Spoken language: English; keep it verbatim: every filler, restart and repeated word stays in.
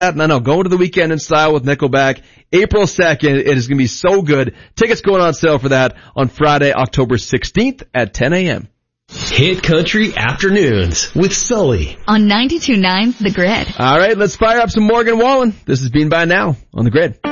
No, no, going to the Weekend in Style with Nickelback. April second, it is going to be so good. Tickets going on sale for that on Friday, October sixteenth at ten a.m. Hit Country Afternoons with Sully on ninety-two point nine The Grid. All right, let's fire up some Morgan Wallen. This is Bean By Now on The Grid.